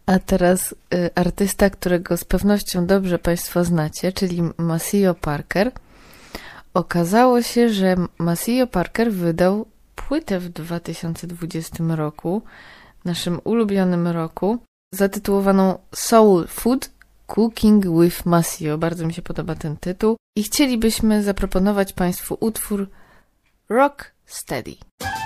A teraz artysta, którego z pewnością dobrze Państwo znacie, czyli Maceo Parker. Okazało się, że Maceo Parker wydał płytę w 2020 roku, naszym ulubionym roku, zatytułowaną Soul Food Cooking with Maceo. Bardzo mi się podoba ten tytuł i chcielibyśmy zaproponować Państwu utwór Rock Steady.